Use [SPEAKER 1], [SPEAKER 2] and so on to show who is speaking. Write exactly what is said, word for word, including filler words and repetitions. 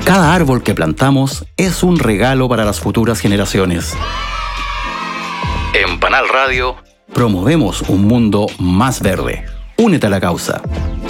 [SPEAKER 1] Cada árbol que plantamos es un regalo para las futuras generaciones. En Panal Radio promovemos un mundo más verde. Únete a la causa.